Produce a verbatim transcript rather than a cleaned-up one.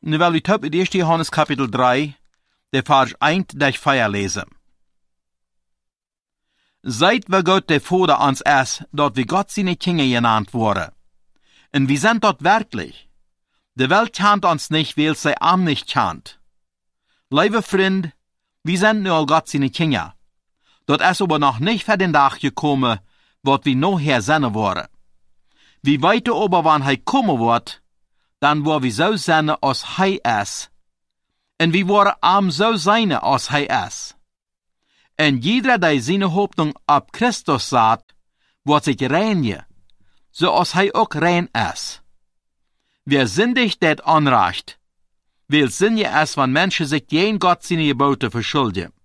nu wil ik op het eerste Johannes kapitel drie, de vers één durch vier lezen. Seit wir Gott der Vater ans es, dort wir Gott seine Kinder genannt worden. Und wir sind dort wirklich. Die Welt kennt uns nicht, weil sie am nicht kennt. Liebe Freund, wir sind nur all Gott seine Kinder. Dort ist aber noch nicht für den Tag gekommen, wat wir nachher sein worden. Wie weiter aber, wann er kommen wird, dann wo wir so sein, als er ist. Und wir wollen am so sein, als er ist. Und jeder, der seine Hoffnung auf Christus sagt, wird sich reinigen, so als er auch rein ist. Wer sündigt, det Anrecht, weil Sünde ist, wenn Menschen sich gegen Gott seine Gebote verschuldigen.